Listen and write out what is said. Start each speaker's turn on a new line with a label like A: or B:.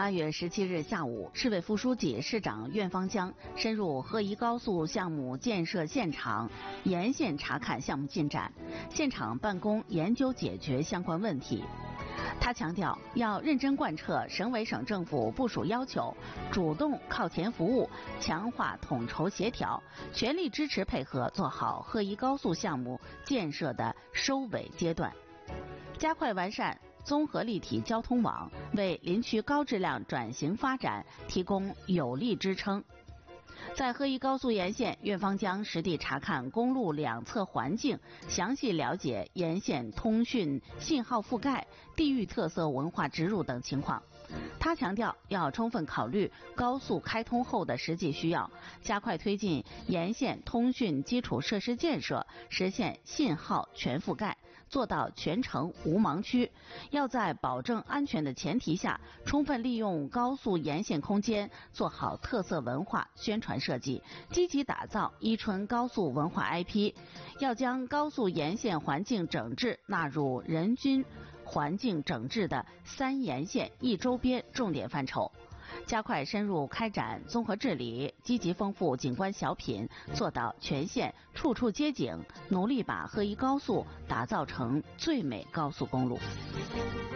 A: 8月17日下午，市委副书记、市长苑方江深入贺宜高速项目建设现场沿线查看项目进展，现场办公研究解决相关问题。他强调，要认真贯彻省委省政府部署要求，主动靠前服务，强化统筹协调，全力支持配合做好贺宜高速项目建设的收尾阶段，加快完善综合立体交通网，为林区高质量转型发展提供有力支撑。在贺宜高速沿线，苑方江实地查看公路两侧环境，详细了解沿线通讯信号覆盖、地域特色文化植入等情况。他强调，要充分考虑高速开通后的实际需要，加快推进沿线通讯基础设施建设，实现信号全覆盖，做到全程无盲区。要在保证安全的前提下，充分利用高速沿线空间，做好特色文化宣传设计，积极打造伊春高速文化 IP。要将高速沿线环境整治纳入人均环境整治的3沿线1周边重点范畴，加快深入开展综合治理，积极丰富景观小品，做到全线处处接景，努力把贺宜高速打造成最美高速公路。